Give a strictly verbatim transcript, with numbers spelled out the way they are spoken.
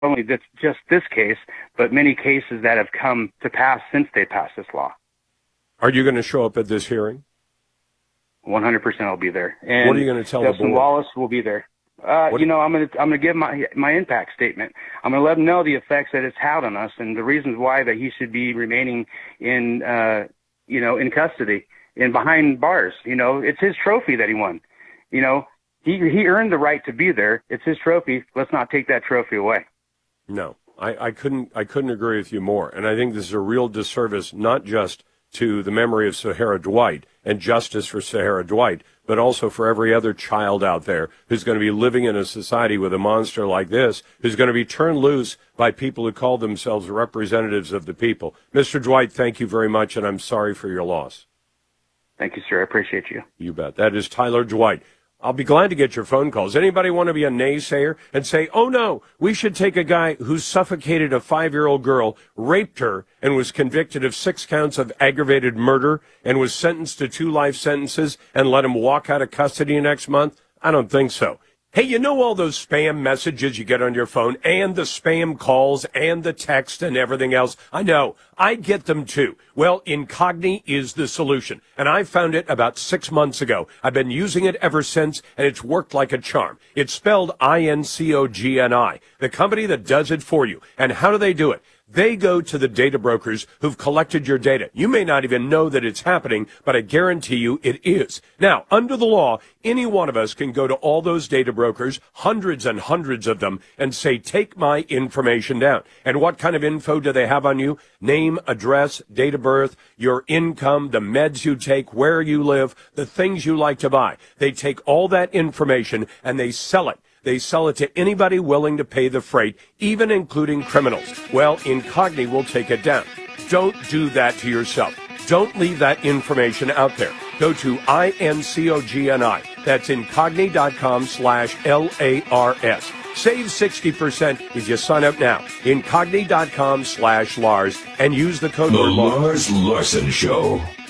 only this, just this case, but many cases that have come to pass since they passed this law. Are you going to show up at this hearing? one hundred percent I'll be there. And what are you going to tell Justin the board? Wallace will be there. Uh, you know, I'm going to I'm going to give my my impact statement. I'm going to let him know the effects that it's had on us and the reasons why that he should be remaining in, uh, you know, in custody and behind bars. You know, it's his trophy that he won. You know, he he earned the right to be there. It's his trophy. Let's not take that trophy away. No, I, I couldn't I couldn't agree with you more. And I think this is a real disservice, not just to the memory of Sahara Dwight and justice for Sahara Dwight, but also for every other child out there who's going to be living in a society with a monster like this, who's going to be turned loose by people who call themselves representatives of the people. Mister Dwight, thank you very much, and I'm sorry for your loss. Thank you, sir. I appreciate you. You bet. That is Tyler Dwight. I'll be glad to get your phone calls. Anybody want to be a naysayer and say, oh, no, we should take a guy who suffocated a five-year-old girl, raped her, and was convicted of six counts of aggravated murder and was sentenced to two life sentences and let him walk out of custody next month? I don't think so. Hey, you know all those spam messages you get on your phone and the spam calls and the text and everything else? I know. I get them too. Well, Incogni is the solution, and I found it about six months ago. I've been using it ever since, and it's worked like a charm. It's spelled I N C O G N I, the company that does it for you. And how do they do it? They go to the data brokers who've collected your data. You may not even know that it's happening, but I guarantee you it is. Now, under the law, any one of us can go to all those data brokers, hundreds and hundreds of them, and say, take my information down. And what kind of info do they have on you? Name, address, date of birth, your income, the meds you take, where you live, the things you like to buy. They take all that information and they sell it. They sell it to anybody willing to pay the freight, even including criminals. Well, Incogni will take it down. Don't do that to yourself. Don't leave that information out there. Go to I N C O G N I. That's incogni.com slash L A R S. Save sixty percent if you sign up now. Incogni.com slash Lars and use the code The word Lars Larson Show.